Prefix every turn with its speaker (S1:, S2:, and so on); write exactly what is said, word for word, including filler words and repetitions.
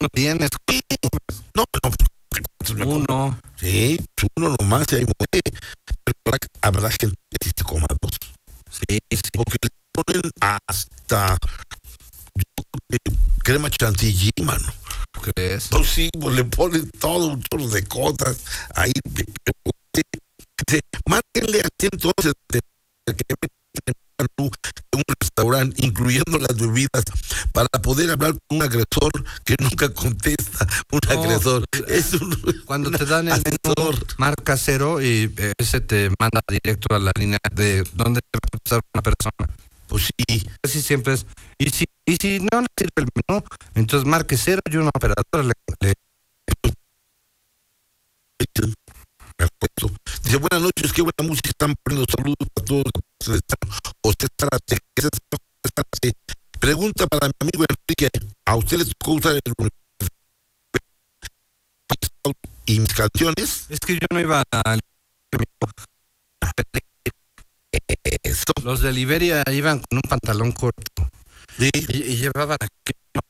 S1: tienes.
S2: No, no.
S1: Uno.
S2: Sí, uno nomás y ahí muere. Pero habrá gente que sí se coma dos.
S1: Sí, sí.
S2: Porque le ponen hasta crema chantilly, mano.
S1: ¿Crees?
S2: Pues sí, pues le ponen todo un chorro de cosas. Ahí, márquenle así entonces de, que de un restaurante, incluyendo las bebidas, para poder hablar con un agresor que nunca contesta. Un no, agresor. Es un,
S1: cuando te dan el
S2: asesor.
S1: menú, marca cero y ese te manda directo a la línea de donde te va a pasar una persona.
S2: Pues sí.
S1: Casi siempre es. Y si, y si no le sirve el menú, entonces marque cero y un operador le. le...
S2: Dice, buenas noches, qué buena música están poniendo, saludos a todos. Usted pregunta para mi amigo Enrique, ¿a usted les tocó usar el y mis canciones?
S1: Es que yo no iba a... Eso. Los de Liberia iban con un pantalón corto.
S2: Sí.
S1: Y, y llevaban aquí